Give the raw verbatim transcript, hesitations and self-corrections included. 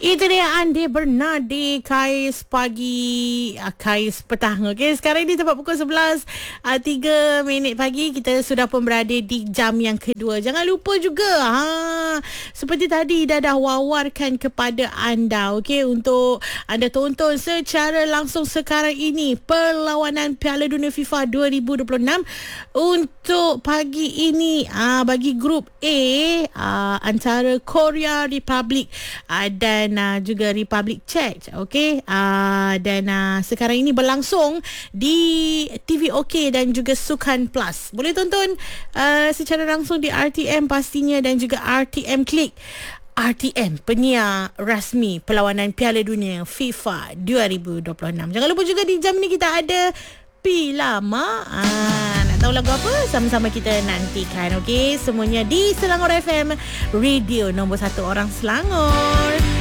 Itu dia Andi Bernardi, Kais pagi, ah, Kais petang. Okey, sekarang ini tepat pukul sebelas tiga minit pagi. Kita sudah pun berada di jam yang kedua. Jangan lupa juga, ha, seperti tadi dah dah wawarkan kepada anda, okey, untuk anda tonton secara langsung sekarang ini perlawanan Piala Dunia FIFA dua ribu dua puluh enam untuk pagi ini, ah, bagi grup A, ah, antara Korea Republic ah, dan ah, juga Republic Czech, okey, ah, dan ah, sekarang ini berlangsung di T V OK dan juga Sukan Plus. Boleh tonton uh, secara langsung di R T M pastinya, dan juga R T M Click. R T M, penyiar rasmi perlawanan Piala Dunia FIFA dua ribu dua puluh enam. Jangan lupa juga di jam ni kita ada Pilama. Ah, nak tahu lagu apa? Sama-sama kita nantikan, okey? Semuanya di Selangor F M, radio nombor satu orang Selangor.